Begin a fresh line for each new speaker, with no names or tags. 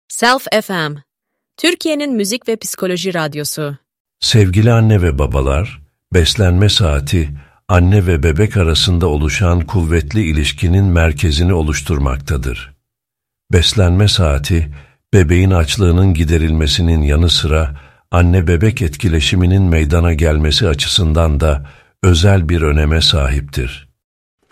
Self FM, Türkiye'nin müzik ve psikoloji radyosu.
Sevgili anne ve babalar, beslenme saati, anne ve bebek arasında oluşan kuvvetli ilişkinin merkezini oluşturmaktadır. Beslenme saati, bebeğin açlığının giderilmesinin yanı sıra anne-bebek etkileşiminin meydana gelmesi açısından da özel bir öneme sahiptir.